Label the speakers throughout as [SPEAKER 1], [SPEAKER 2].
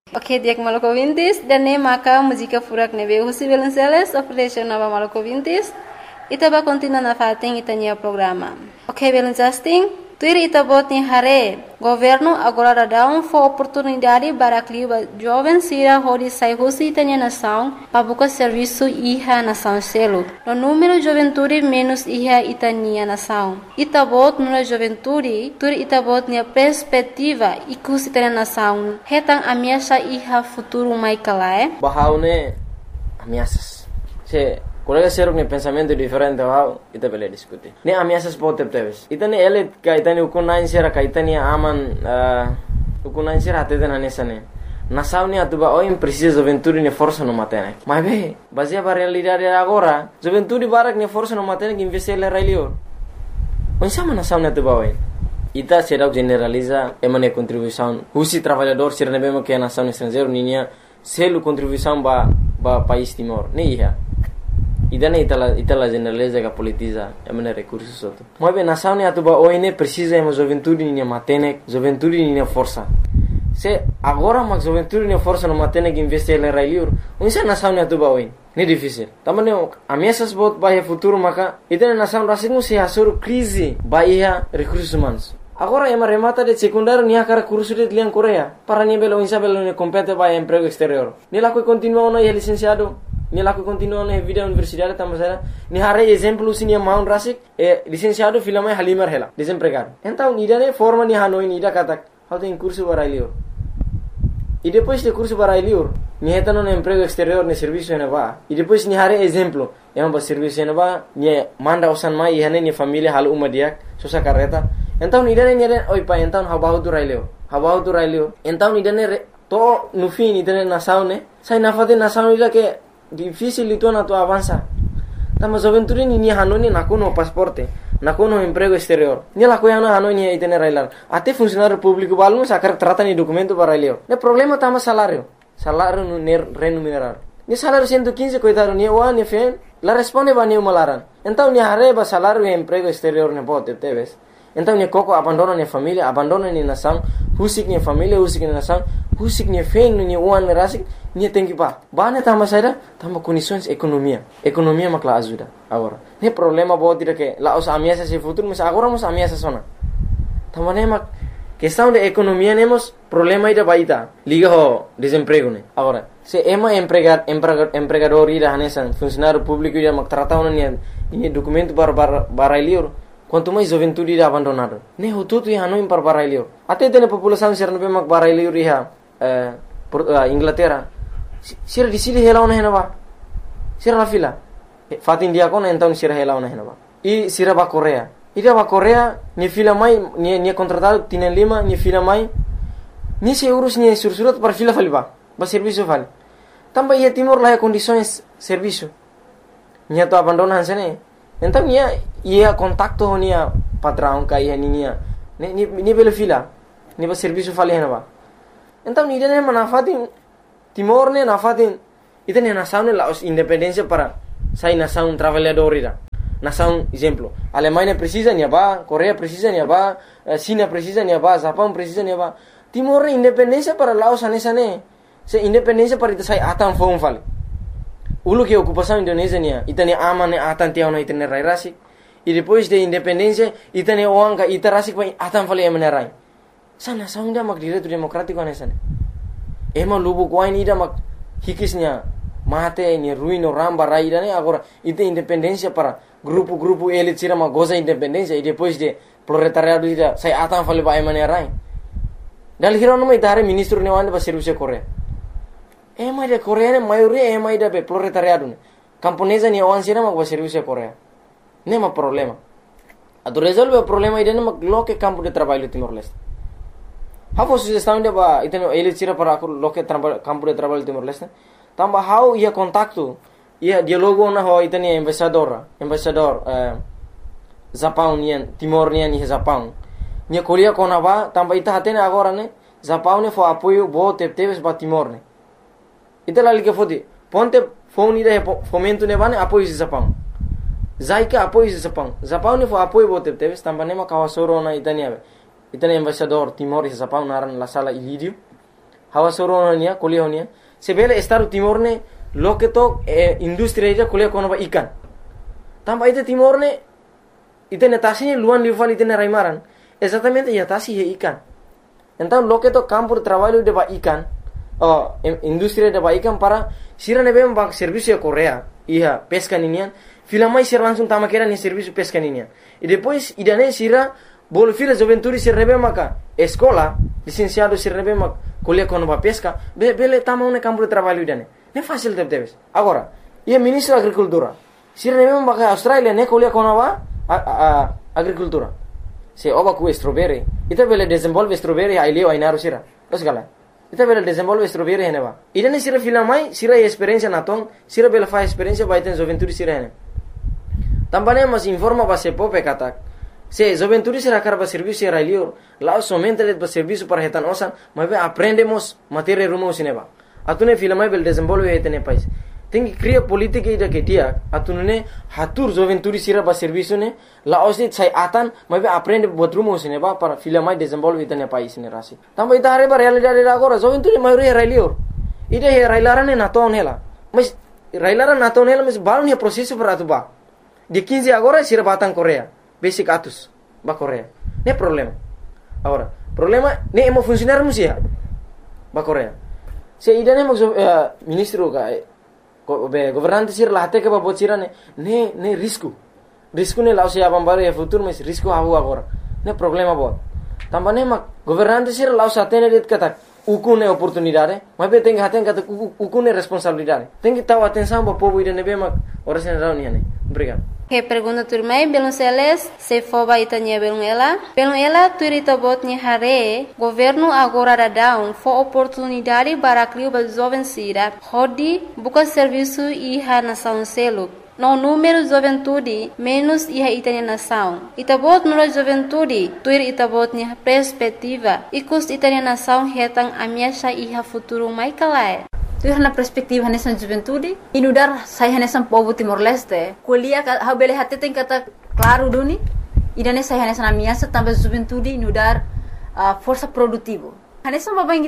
[SPEAKER 1] Ok, dia que maluco vintis, dan ne maka música furak ne veio José Belenceles, oferece nova maluco vintis, itaba continua na fating itania programa. Ok, Belenceles, tuir itabot ni hare, governo agora dá oportunidade para que os jovens sira hodi sai José itania nação, para buscar serviço iha nação selo. No número juventude menos iha itania nação. Itabot no juventude, tuir itabot ni perspectiva ikus itania nação. Hetang ameaça iha futuro mai kalae.
[SPEAKER 2] Bahaune ameaças. Se colega seruk ne pensamento diferente wow ita bele diskuti ne ameaças pode teves itane ele ka itane ukunain sera ka itane aman ukunain sera ateden anesane nasauni atuba o precisa juventude ne força no matene mas be baseia para realidade agora juventude barak ne força no matene que investir le railio onsama nasauni atuba o ita será generaliza emane contribuição husi trabalhador sera ne bema que nação estrangeiro ninia selu contribuição ba país Timor ne ia idane itala generaliza que politiza emane recursos outro mas bem nação ne atuba oine precisa ema juventude ne matene juventude ne força se agora mas juventude ne força no matene que investir le railur unsa nação ne atuba oine ne difícil tamane ameaças bot bahia futuro maka idane nação rasingu se asur crise bahia recursos humanos agora ema remata de secundário nia cara curso de lian Coreia para ni belo insa belo ne compete bahia emprego exterior ni la que continua no é licenciado ni la que continua na vida universidade tamasera ni hare exemplo sini maun rasik licenciado filama halimar hela desempregado então idane forma ni hanoi ni da katak how tem curso barailior e depois de curso barailior ni hetano no emprego exterior ne serviço ena va e depois ni hare exemplo ema ba serviço ena va ni manda osan mai hane ni família hal umadiak sosa carreta então idane ni oi pa então habahu tu railio então idane to no fim idane nasaune sai nafade nasaune ila que difícil itu na tu avança tama juventude ni hanoni nakuno pasporte nakuno emprego exterior ni la coia na hanoni itene railar até funcionário público balmo sacar trata ni documento para ele ne problema tama salário no remunerar ni salário 115 coitado ni o ni fen la responde ba ni malaran então ni arreba salário e emprego exterior ne pode teves então ni coco abandona ni família abandona ni nação husik ni família husik ni nação husik ni fen ni uan rasik ni tem que bane tama saída tama condições economia makla ajuda agora ne problema pode ir que lá os ameaças de futuro mas agora os ameaças sona tama ne mak questão de economia nemos problema ida baita liga ho desemprego ne agora se ema empregador ida hanesan funcionário público ida mak tratado ni documento para lior quanto mais juventude ida abandonado ne ho tudo ia no para lior até tem população ser no mak para lior ia Inglaterra sira di sini hela ona henaba sira la fila fatin dia kona então sira hela ona henaba e sira ba Coreia ida ba Coreia ni fila mai ni contratado tienen lima ni fila mai ni se urus ni sursurat para fila faliba ba serviço vale tamba ia Timor lá condições serviço ni to abandonan sene então ia contacto nia patrão kai ni belo fila ni ba serviço vale henaba então ni dene manafatin Timor ne nafatin itene nação ne la independência para sai nação trabalhador ira nação exemplo Alemanha precisa ni ba Coreia precisa ni ba China precisa ni ba Japão precisa ni ba Timor ne independência para Laos anesa ne se independência para ita sai atan fon fale ulu que ocupação Indonésia nia itene aman ne atan tiao na itene rai rasik e depois de independência itene oanga ita rasik pa atan fale emenerai sana saunda mak direito democrático anesa ne ema lubu kwain ida mak hikisnya mate ni ruino ramba raida ne agora ite independência para grupo elite sira mak goza independência e depois de proletariado ida sai atan fale ba emane rai dal hiro no mai dare ministro ne wande ba serviço Coreia ema de Coreia ne maioria ema ida be proletariado ne camponesa ni awan sira mak ba serviço Coreia ne ma problema ado resolve o problema ida ne mak loke campo de trabalho Timor-Leste How sugestão de ba iteno ele tira para loke campo de trabalho Timor-Leste tamba how ia contacto ia dialogo na ho iteni embaixador Japão nian Timor nian ni Japão ni kolia kona ba tamba ita hatene agora ne Japão ne fo apoio bo teves ba Timor ne ita la like fodi ponte phone ida fomento ne bane apoio Japão zaika apoio Japão ne fo apoio bo teves tamba ne ma kawasoro na itani ave itani embaixador Timor e Japão naran la sala Ilírio hawa soronia kuliah sebele Estado Timor ne loke to industri aja kuliah kono ba ikan tamba ite Timor ne ite netasinya luan liuvan ite raimaran exatamente ya tasi he ikan então loke to campo de trabalho de ba ikan industri de ba ikan para sira nebe bak serviço Korea iya pesca ninian filamai sira langsung tama kera ni serviço pesca ninian e depois idane sira bol fila juventude sira nebe maka escola licenciado sira nebe mak kuliah kono ba pesca bele tama un campo de trabalho idane ne fácil debes agora ia ministro agricultura sira nebe maka Australia ne kuliah kono ba agricultura se oba ku strawberry ita bele desenvolve strawberry ai leo ai naru sira terus gala ita bele desenvolve strawberry hene ba idane sira filamai sira experiência naton sira bele fa experiência ba iten juventude sira hene tambane mas informa ba se pope katak se juventude sira karba serviço era leo lá somente le ba serviço para hetan osan mas aprendemos matéria rumo sineba atune filamai bele desenvolve hetene país tem que criar política ida que dia atunune hatur juventude sira ba serviço ne la osit sai atan mas aprende buat rumo sineba para filamai desenvolve hetene país ne rasi tamba ita are ba realidade agora juventude maioria era leo ida he railarane naton hela mas railaran naton hela mas balon he processo para atuba de 15 agora sira batang Korea basic atus ba Korea ne problema agora problema ne emo funcionar musia ba Korea se ida ne mo ministro ka governante sir lahte ke ba bocira ne risco ne lao se abam bare futuro mas risco havu agora ne problema bot tambane ma governante sir lao satene det kata ukune oportunidade mas be tem haten kata ukune responsabilidade tem que tahu atenção ba povo ida ne be ma ora sen rauni ne obrigado.
[SPEAKER 1] Que pergunta turmai belum seles se foba itanya belum ela turita botnya hare governo agora dadão fo oportunidade para criar ba jovem sira hodi buka serviço iha nação selo no número juventude menos iha itanya nação itabot nura juventude tuir itabotnya perspectiva ikus itanya nação hetang amiasha iha futuro mai kalai. Tu na perspektiva nessa juventude inudar sai nessa povo Timor-Leste kuliah ha bele hatte tem kata claro duni idane sai nessa na minha também juventude inudar força produtivo nessa babang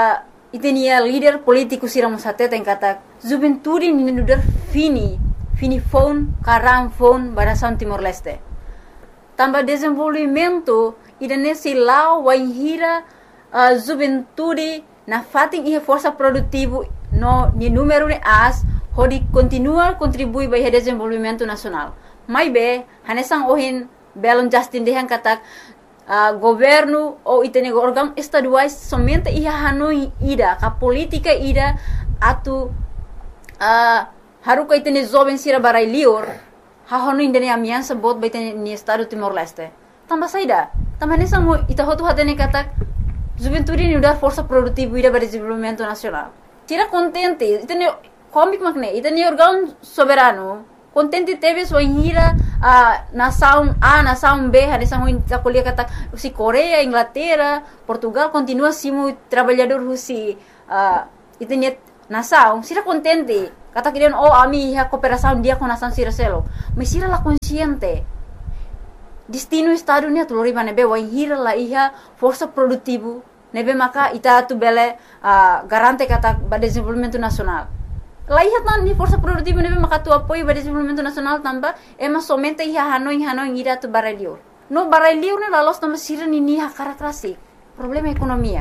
[SPEAKER 1] itenia líder político sira musate tem kata juventude inudar fini phone karam phone barasan Timor-Leste também desenvolvimento idane silau waihira juventude na fating ia força produtivo no ni número de as hodi continua contribui para o desenvolvimento nacional mai be hanesang ohin belon Justin dehan katak governo ou itene órgão estaduais somente ia hanoi ida ka política ida atu haruka itene jovem sira barai lior ha honu indene amiansa bot baitene ni estado Timor-Leste tamba saida tamba hanesang ita hotu hatene katak juventude ni udar força produtiva ida para desenvolvimento nacional tira contente itene comic makne itene órgão soberano contente teve sua hira nação A nação B hanesang ita kuliah kata si Korea Inglaterra Portugal continua simu trabalhador husi itene nação sira contente kata kirian ami ha cooperação dia com nação sira selo mas sira la consciente destino estado ni atulori manebe wa hira la iha força produtivo nebe maka ita tu bele garante kata ba desenvolvimento nacional la iha tan ni força produtivo nebe maka tu apoio ba desenvolvimento nacional tamba ema somente iha hanoi ira tu barelio no barelio ne la los tamba sira ni ha karakrasi problema ekonomia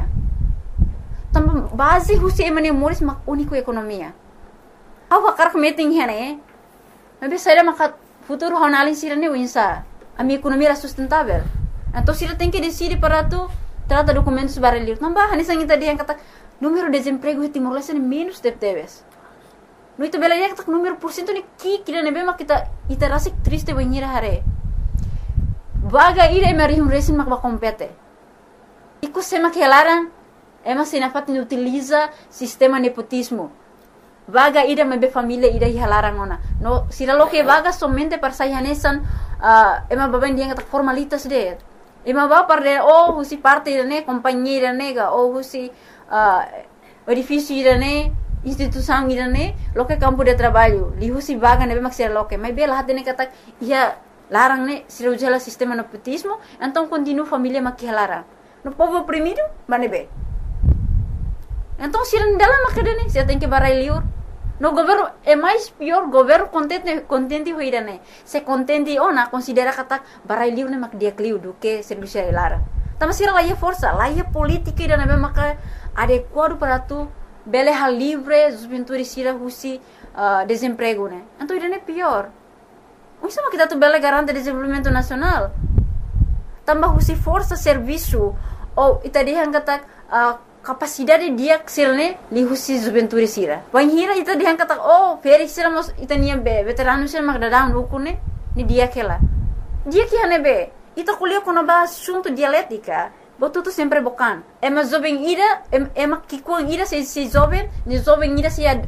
[SPEAKER 1] tamba base husi emane moris mak unico ekonomia awa karak meeting hene nebe saira maka futuro honalin sira ni winsa a minha economia era sustentável. Então, se ela tem que decidir para tu trata documentos barulhos, não vai. Nessa gente dia kata número de desemprego em Timor-Leste é menos de teves. No itu bela dia kata número porcento ni kira nebe mak kita rasa triste banhira hare. Vaga ira emarihum resin mak ba compete. Iku sema kelaran ema sinafat ni utiliza sistema nepotismo. Vaga ida mebe família ida hilarang ona. No sira lo que vaga somente para sayanesan ema baben dia kata formalitas de. Ema ba par de husi parte de companhia nega husi edifício de instituição de lo que campo de trabalho. Li husi vaga nebe mak sira lo que. Mas bela hatene kata ia larang ne sira ujala sistema nepotismo, então continua família mak hilarang. No povo oprimido, manebe.
[SPEAKER 3] Então, se não dela macadane, você tem que barai liur. No governo é mais pior, governo contente hoira né. Se contente ona considera kata barai liur né mak dia kliu do que serviço lara. Tama sira lá força, lá política ida né maka adequado para tu bele hal livre, juventude sira husi desemprego né. Então ida né pior. Isso mak kita tu bele garante desenvolvimento nacional. Tambah husi força serviço ou ita dia kata capacidade dia sirne li husi juventude sira. Wan hira ita dia kata feri sira mos ita nia be veterano sira mak dadang ukune ni dia kela. Dia que hane be ita kuliah kono ba assunto dialética. Botu tu sempre bokan. Ema jovem ira ema kikuang ira se jovem, ni jovem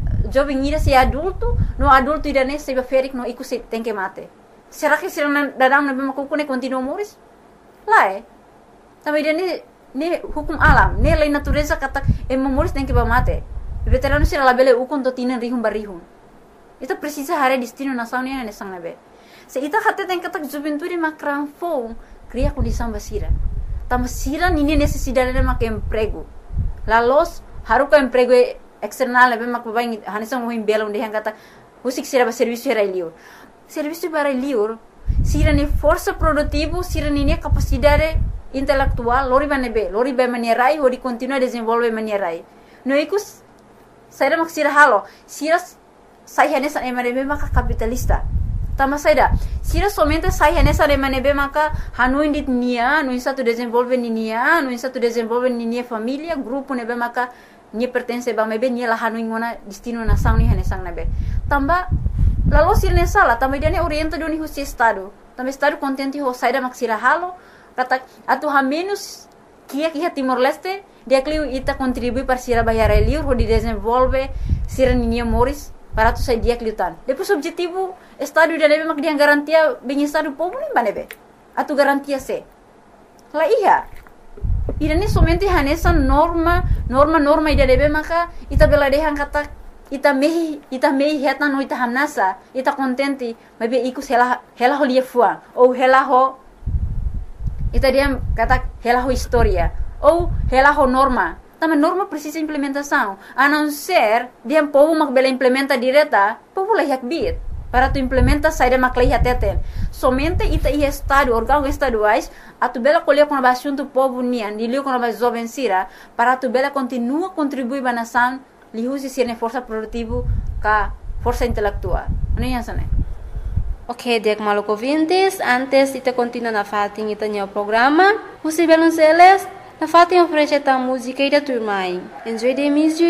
[SPEAKER 3] ira se adulto, no adulto ira ne se ferik no iku se tem que mate. Será que sira dadang na be makukune continua moris? Lá também ne hukum alam, ne lei natureza kata moris tem que mate. Veterano sira labele ukon to tinen rihum barihum. Ita precisa hare destino nação ne ne sang nabe. Se ita hate tem kata juventude makran fo cria condição basira. Tama sira nini necessidade de mak emprego. La los haruka emprego external nabe mak babai hanisang mo himbelo de kata usik sira ba serviço era liur. Serviço para liur sira ni força produtivo, sira ni capacidade intelectual, lori ba manierai, hori continua desenvolve manierai. No ikus saira mak sira halo, sira sai hanesa emanebe maka capitalista. Tama saida, sira somente sai hanesa emanebe maka hanu indit nia, no insa tu desenvolve nia, no insa tu desenvolve nia família, grupo nebe maka nia pertence ba mebe nia la hanu ingona destino nação ni hanesang nebe. Tamba lalu sira nesala, tamba dia ne orienta doni husi estado. Tamba estado contente ho saida mak sira halo, kata atu ha menos kia Timor Leste dia kliu ita contribui para sira bayar liur ho di desenvolve sira nia moris para tu sai dia kliutan. Depois objetivo estado dia nebe mak dia garantia bem estado povo nem banebe. Atu garantia se. La iya. Ida ni somente hanesa norma ida nebe maka ita bela dehan kata ita mehi heta no ita hamnasa ita contente mabe iku hela ho lia fuang ou hela ho ita dia kata hela ho historia ou hela ho norma. Tama norma precisa implementação. A não ser dia povo mak bela implementa direta, povo la yak bit para tu implementa saída mak la teten. Somente ita ia estado órgãos estaduais a tu bela colher com a assunto povo nian, dilio com a jovem sira para tu bela continua contribuir ba nação li usi sirne força produtivo ka força intelectual. Ano yan sana?
[SPEAKER 1] Ok, dek maloko vintes, antes ita continua na fatin ita nyo programa. Usi belon seles, na fatin oferece ta música ida turmai. Enjoy the music.